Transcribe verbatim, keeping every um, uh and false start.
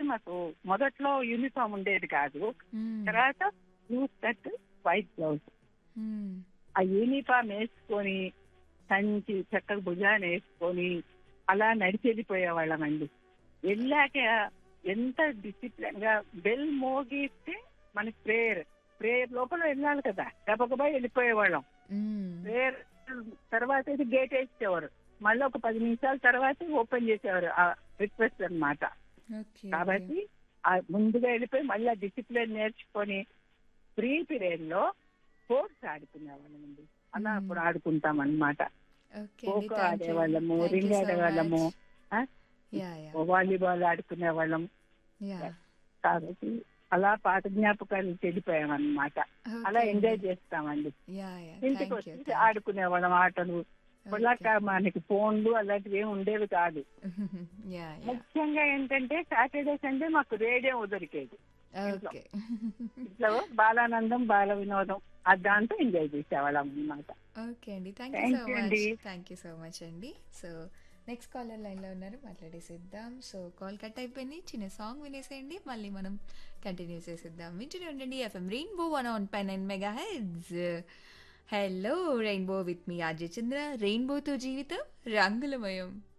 మాకు మొదట్లో యూనిఫామ్ ఉండేది కాదు. మ్మ్. తర్వాత బ్లూ షర్ట్ వైట్ బ్లౌజ్. మ్మ్. ఆ యూనిఫామ్ వేసుకొని సంచి చక్కగా భుజాన్ని వేసుకొని అలా నడిచి వెళ్ళిపోయేవాళ్ళం అండి. వెళ్ళాక ఎంత డిసిప్లిన్ గా బెల్ మోగిస్తే మనకి ప్రేయర్ ప్రేయర్ లోపల వెళ్ళాలి కదా, గబగబా వెళ్ళిపోయేవాళ్ళం. మ్మ్. ప్రేయర్ తర్వాత ఇది గేట్ వేసేవారు, మళ్ళీ ఒక పది నిమిషాల తర్వాత ఓపెన్ చేసేవారు ఆ రిక్వెస్ట్ అన్నమాట. Okay okay. కాబట్టి ఆ ముందుగా వెళ్ళిపోయి మళ్ళీ డిసిప్లిన్ నేర్చుకొని ఫ్రీ పీరియడ్ లో స్పోర్ట్స్ ఆడుకునేవాళ్ళం అండి. అలా మ్మ్. అప్పుడు ఆడుకుంటాం అన్నమాట. ఓకే అండి, kho kho thank you ఆడేవాళ్ళము, thank you ring so ఆడేవాళ్ళము, much. Yeah yeah volleyball ఆడుకునేవాళ్ళం. యా. కాబట్టి అలా పాత జ్ఞాపకాలు చెడిపోయాం అన్నమాట. అలా ఓకే ఎంజాయ్ అండి. చేస్తామండి. యా యా ఇంటికి థ్యాంక్ యూ వచ్చి థ్యాంక్ యూ. ఆడుకునేవాళ్ళం ఆటలు. ఇప్పటిలాక మనకి ఫోన్లు అలాంటివి ఏమి ఉండేవి కాదు. Yeah yeah. ముఖ్యంగా ఏంటంటే సాటర్డే సండే మాకు రేడియో దొరికేది ఇంట్లో. ఓకే. ఇట్లా బాలానందం బాల వినోదం ఆ దాంతో ఎంజాయ్ చేసేవాళ్ళం అన్నమాట. ఓకే అండి, thank you so thank you much అండి. థ్యాంక్ యూ సో మచ్ అండి. సో నెక్స్ట్ కాలర్ లైన్లో ఉన్నారు, మాట్లాడేసేద్దాం. సో కాల్ కట్ అయిపోయింది, చిన్న సాంగ్ వినేసేయండి, మళ్ళీ మనం కంటిన్యూ చేసేద్దాం. వింటూనే ఉండండి FM rainbow one on pi nine mega heads. Hello rainbow with me RJ చంద్ర. రెయిన్బోతో జీవితం రంగులమయం.